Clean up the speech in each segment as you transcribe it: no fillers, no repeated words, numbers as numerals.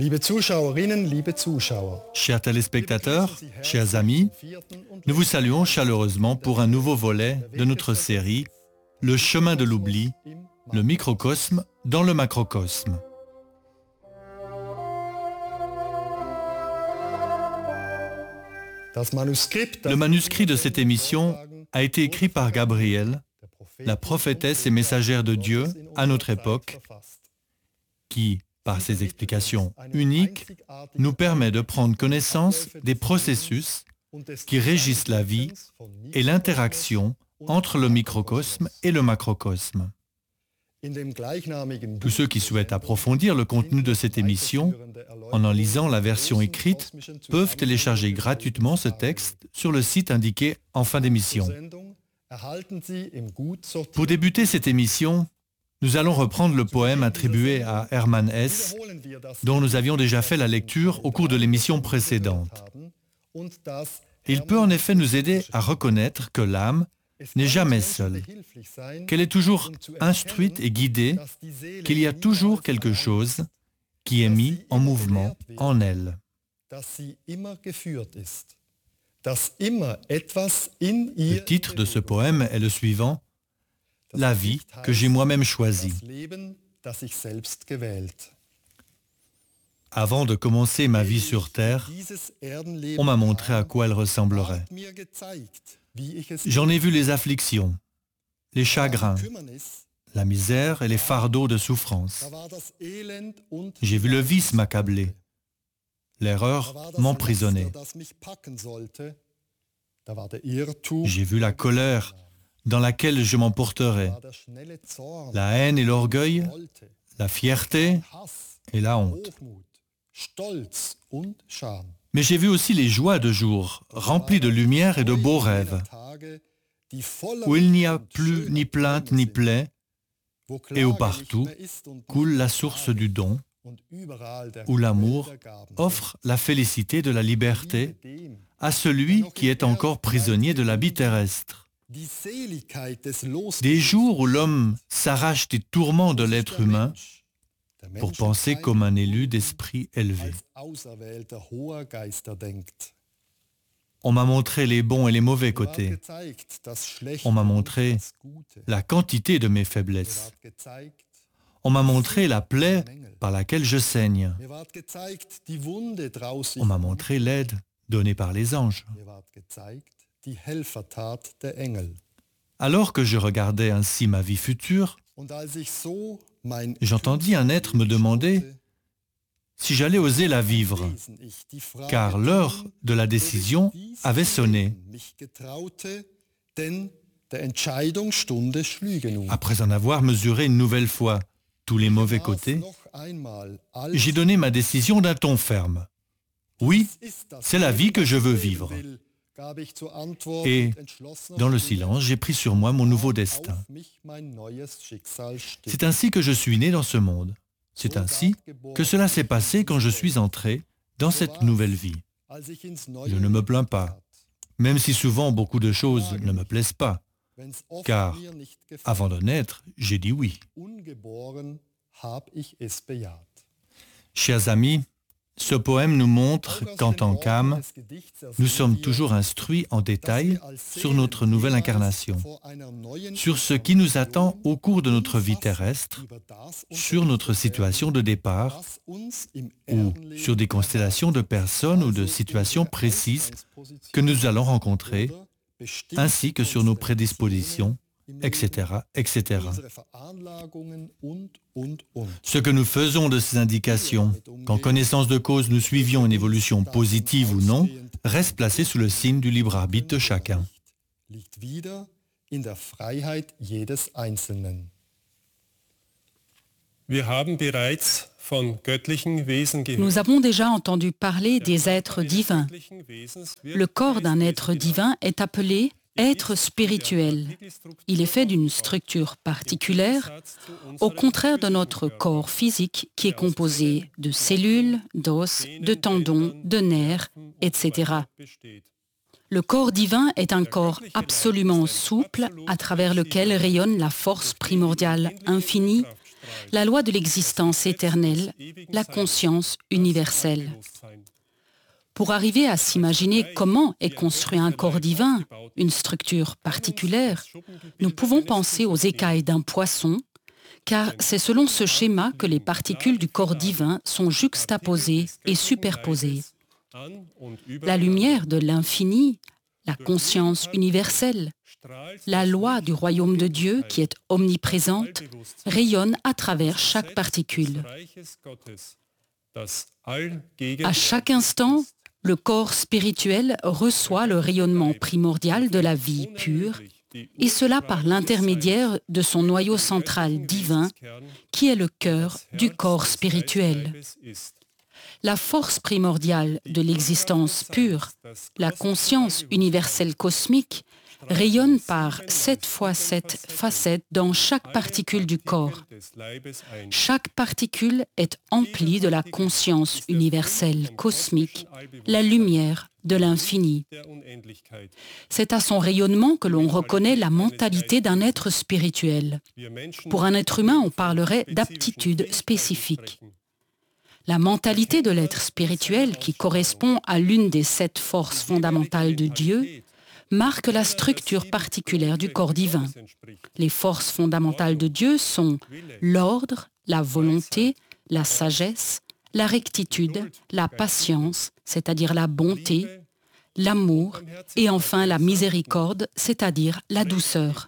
Liebe Zuschauerinnen, liebe Zuschauer, Chers téléspectateurs, chers amis, nous vous saluons chaleureusement pour un nouveau volet de notre série « Le chemin de l'oubli, le microcosme dans le macrocosme ». Le manuscrit de cette émission a été écrit par Gabrielle, la prophétesse et messagère de Dieu à notre époque, qui, par ses explications uniques, nous permet de prendre connaissance des processus qui régissent la vie et l'interaction entre le microcosme et le macrocosme. Tous ceux qui souhaitent approfondir le contenu de cette émission, en lisant la version écrite, peuvent télécharger gratuitement ce texte sur le site indiqué en fin d'émission. Pour débuter cette émission, nous allons reprendre le poème attribué à Hermann Hesse, dont nous avions déjà fait la lecture au cours de l'émission précédente. Il peut en effet nous aider à reconnaître que l'âme n'est jamais seule, qu'elle est toujours instruite et guidée, qu'il y a toujours quelque chose qui est mis en mouvement en elle. Le titre de ce poème est le suivant, « La vie que j'ai moi-même choisie ». Avant de commencer ma vie sur Terre, on m'a montré à quoi elle ressemblerait. J'en ai vu les afflictions, les chagrins, la misère et les fardeaux de souffrance. J'ai vu le vice m'accabler, l'erreur m'emprisonner. J'ai vu la colère dans laquelle je m'emporterais, la haine et l'orgueil, la fierté et la honte. Mais j'ai vu aussi les joies de jour, remplies de lumière et de beaux rêves, où il n'y a plus ni plainte ni plaie, et où partout coule la source du don, où l'amour offre la félicité de la liberté à celui qui est encore prisonnier de l'habit terrestre. Des jours où l'homme s'arrache des tourments de l'être humain pour penser comme un élu d'esprit élevé. On m'a montré les bons et les mauvais côtés. On m'a montré la quantité de mes faiblesses. On m'a montré la plaie par laquelle je saigne. On m'a montré l'aide donnée par les anges. Alors que je regardais ainsi ma vie future, j'entendis un être me demander si j'allais oser la vivre, car l'heure de la décision avait sonné. Après en avoir mesuré une nouvelle fois tous les mauvais côtés, j'ai donné ma décision d'un ton ferme. Oui, c'est la vie que je veux vivre. Et, dans le silence, j'ai pris sur moi mon nouveau destin. C'est ainsi que je suis né dans ce monde. C'est ainsi que cela s'est passé quand je suis entré dans cette nouvelle vie. Je ne me plains pas, même si souvent beaucoup de choses ne me plaisent pas, car, avant de naître, j'ai dit oui. Chers amis, ce poème nous montre qu'en tant qu'âme, nous sommes toujours instruits en détail sur notre nouvelle incarnation, sur ce qui nous attend au cours de notre vie terrestre, sur notre situation de départ ou sur des constellations de personnes ou de situations précises que nous allons rencontrer, ainsi que sur nos prédispositions, etc., etc. Ce que nous faisons de ces indications, qu'en connaissance de cause nous suivions une évolution positive ou non, reste placé sous le signe du libre arbitre de chacun. Nous avons déjà entendu parler des êtres divins. Le corps d'un être divin est appelé être spirituel. Il est fait d'une structure particulière, au contraire de notre corps physique qui est composé de cellules, d'os, de tendons, de nerfs, etc. Le corps divin est un corps absolument souple à travers lequel rayonne la force primordiale infinie, la loi de l'existence éternelle, la conscience universelle. Pour arriver à s'imaginer comment est construit un corps divin, une structure particulière, nous pouvons penser aux écailles d'un poisson, car c'est selon ce schéma que les particules du corps divin sont juxtaposées et superposées. La lumière de l'infini, la conscience universelle, la loi du royaume de Dieu qui est omniprésente, rayonne à travers chaque particule. À chaque instant, le corps spirituel reçoit le rayonnement primordial de la vie pure, et cela par l'intermédiaire de son noyau central divin, qui est le cœur du corps spirituel. La force primordiale de l'existence pure, la conscience universelle cosmique, rayonne par 7 fois 7 facettes dans chaque particule du corps. Chaque particule est emplie de la conscience universelle cosmique, la lumière de l'infini. C'est à son rayonnement que l'on reconnaît la mentalité d'un être spirituel. Pour un être humain, on parlerait d'aptitude spécifique. La mentalité de l'être spirituel, qui correspond à l'une des 7 forces fondamentales de Dieu, marque la structure particulière du corps divin. Les forces fondamentales de Dieu sont l'ordre, la volonté, la sagesse, la rectitude, la patience, c'est-à-dire la bonté, l'amour et enfin la miséricorde, c'est-à-dire la douceur.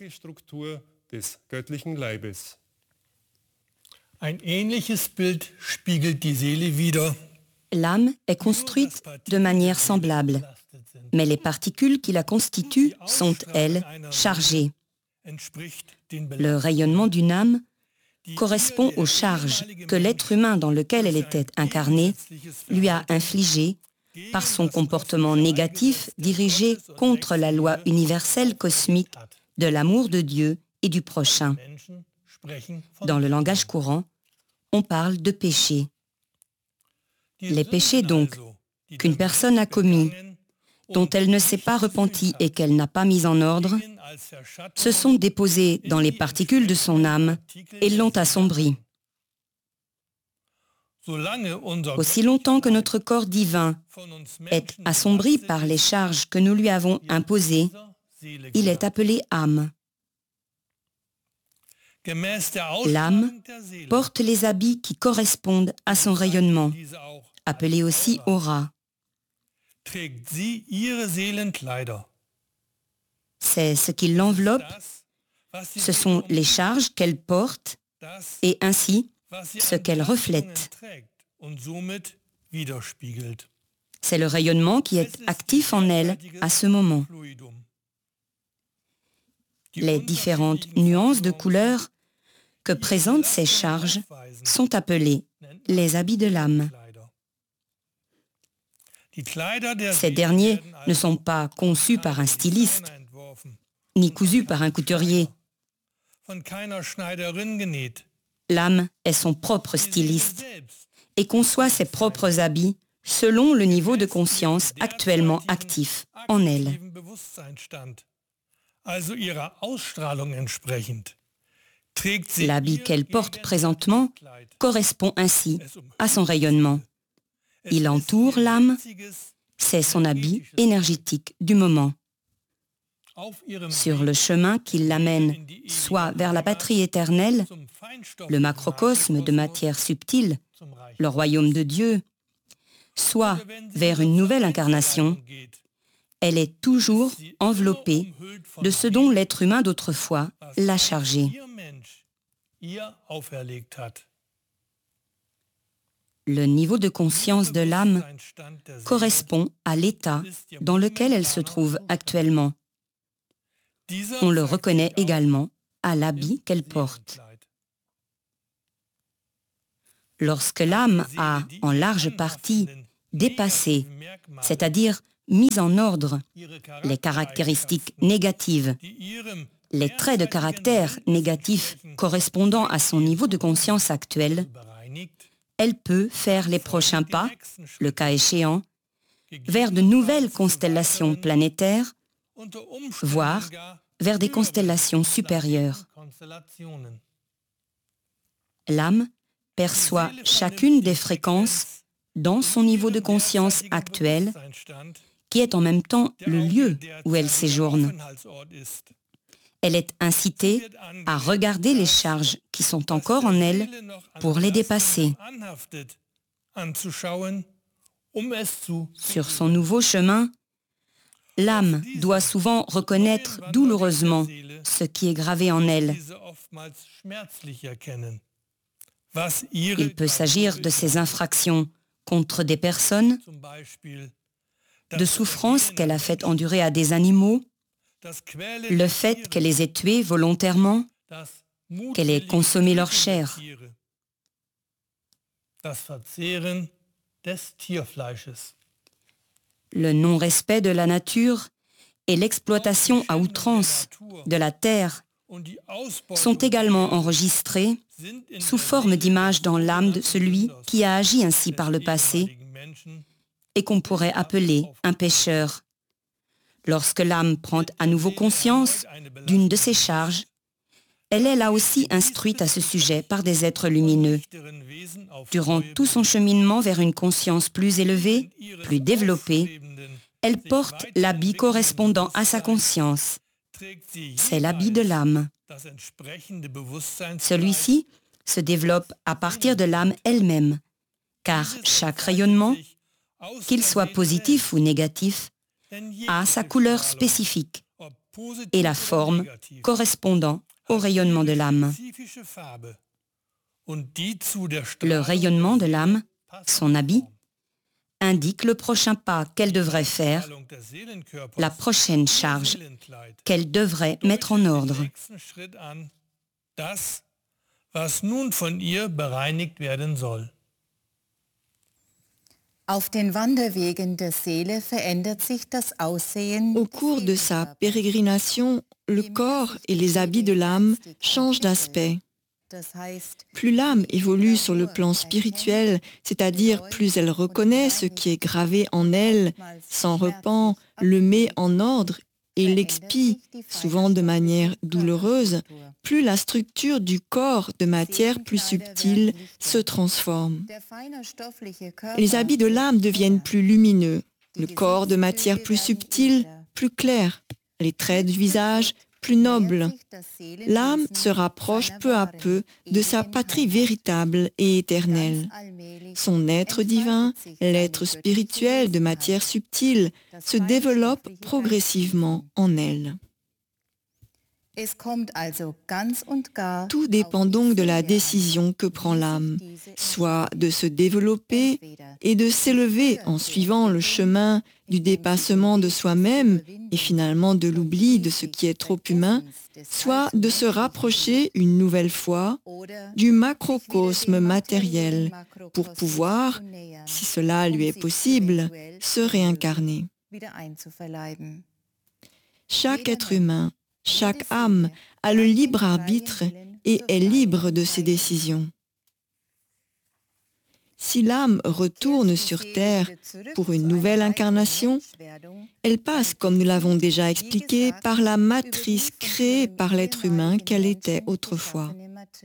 Ein ähnliches Bild spiegelt die Seele wider. L'âme est construite de manière semblable, mais les particules qui la constituent sont, elles, chargées. Le rayonnement d'une âme correspond aux charges que l'être humain dans lequel elle était incarnée lui a infligées par son comportement négatif dirigé contre la loi universelle cosmique de l'amour de Dieu et du prochain. Dans le langage courant, on parle de péché. Les péchés donc qu'une personne a commis, dont elle ne s'est pas repentie et qu'elle n'a pas mis en ordre, se sont déposés dans les particules de son âme et l'ont assombrie. Aussi longtemps que notre corps divin est assombri par les charges que nous lui avons imposées, il est appelé âme. L'âme porte les habits qui correspondent à son rayonnement, appelé aussi aura. C'est ce qui l'enveloppe, ce sont les charges qu'elle porte et ainsi ce qu'elle reflète. C'est le rayonnement qui est actif en elle à ce moment. Les différentes nuances de couleurs que présentent ces charges sont appelées les habits de l'âme. Ces derniers ne sont pas conçus par un styliste, ni cousus par un couturier. L'âme est son propre styliste et conçoit ses propres habits selon le niveau de conscience actuellement actif en elle. L'habit qu'elle porte présentement correspond ainsi à son rayonnement. Il entoure l'âme, c'est son habit énergétique du moment. Sur le chemin qui l'amène soit vers la patrie éternelle, le macrocosme de matière subtile, le royaume de Dieu, soit vers une nouvelle incarnation, elle est toujours enveloppée de ce dont l'être humain d'autrefois l'a chargée. Le niveau de conscience de l'âme correspond à l'état dans lequel elle se trouve actuellement. On le reconnaît également à l'habit qu'elle porte. Lorsque l'âme a, en large partie, dépassé, c'est-à-dire mis en ordre, les caractéristiques négatives, les traits de caractère négatifs correspondant à son niveau de conscience actuel, elle peut faire les prochains pas, le cas échéant, vers de nouvelles constellations planétaires, voire vers des constellations supérieures. L'âme perçoit chacune des fréquences dans son niveau de conscience actuel, qui est en même temps le lieu où elle séjourne. Elle est incitée à regarder les charges qui sont encore en elle pour les dépasser. Sur son nouveau chemin, l'âme doit souvent reconnaître douloureusement ce qui est gravé en elle. Il peut s'agir de ses infractions contre des personnes, de souffrances qu'elle a fait endurer à des animaux, le fait qu'elle les ait tués volontairement, qu'elle ait consommé leur chair. Le non-respect de la nature et l'exploitation à outrance de la terre sont également enregistrés sous forme d'images dans l'âme de celui qui a agi ainsi par le passé et qu'on pourrait appeler un pécheur. Lorsque l'âme prend à nouveau conscience d'une de ses charges, elle est là aussi instruite à ce sujet par des êtres lumineux. Durant tout son cheminement vers une conscience plus élevée, plus développée, elle porte l'habit correspondant à sa conscience. C'est l'habit de l'âme. Celui-ci se développe à partir de l'âme elle-même, car chaque rayonnement, qu'il soit positif ou négatif, a sa couleur spécifique et la forme correspondant au rayonnement de l'âme. Le rayonnement de l'âme, son habit, indique le prochain pas qu'elle devrait faire, la prochaine charge qu'elle devrait mettre en ordre. Au cours de sa pérégrination, le corps et les habits de l'âme changent d'aspect. Plus l'âme évolue sur le plan spirituel, c'est-à-dire plus elle reconnaît ce qui est gravé en elle, s'en repent, le met en ordre et l'expie, souvent de manière douloureuse, plus la structure du corps de matière plus subtile se transforme. Les habits de l'âme deviennent plus lumineux, le corps de matière plus subtile, plus clair, les traits du visage plus nobles. L'âme se rapproche peu à peu de sa patrie véritable et éternelle. Son être divin, l'être spirituel de matière subtile, se développe progressivement en elle. Tout dépend donc de la décision que prend l'âme, soit de se développer et de s'élever en suivant le chemin du dépassement de soi-même et finalement de l'oubli de ce qui est trop humain, soit de se rapprocher une nouvelle fois du macrocosme matériel pour pouvoir, si cela lui est possible, se réincarner. Chaque être humain, chaque âme a le libre arbitre et est libre de ses décisions. Si l'âme retourne sur Terre pour une nouvelle incarnation, elle passe, comme nous l'avons déjà expliqué, par la matrice créée par l'être humain qu'elle était autrefois.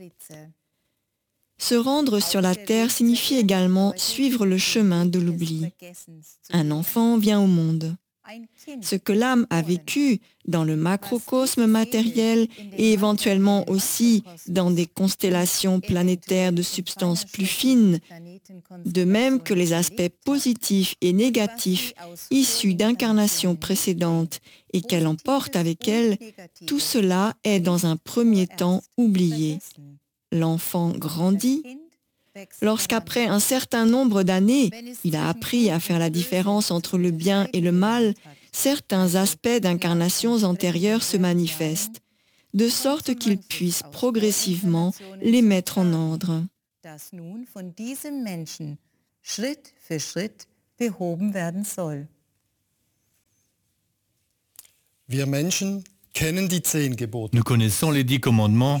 Se rendre sur la Terre signifie également suivre le chemin de l'oubli. Un enfant vient au monde. Ce que l'âme a vécu dans le macrocosme matériel et éventuellement aussi dans des constellations planétaires de substances plus fines, de même que les aspects positifs et négatifs issus d'incarnations précédentes et qu'elle emporte avec elle, tout cela est dans un premier temps oublié. L'enfant grandit. Lorsqu'après un certain nombre d'années, il a appris à faire la différence entre le bien et le mal, certains aspects d'incarnations antérieures se manifestent, de sorte qu'il puisse progressivement les mettre en ordre. Nous connaissons les 10 commandements